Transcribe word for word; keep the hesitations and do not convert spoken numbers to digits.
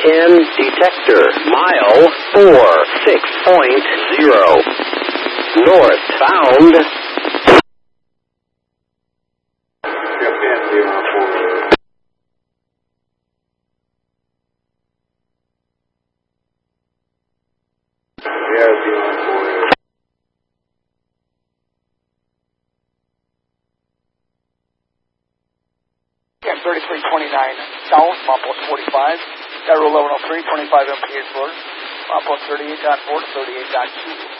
ten detector. Mile four six point zero. Northbound. thirty-three twenty-nine south, Mopos forty-five, Cairo eleven oh three, twenty-five M P H road, Mopos thirty-eight point four to thirty-eight point two.